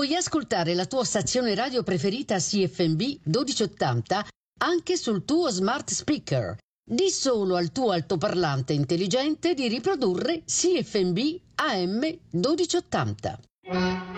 Puoi ascoltare la tua stazione radio preferita CFMB 1280 anche sul tuo smart speaker. Di solo al tuo altoparlante intelligente di riprodurre CFMB AM 1280.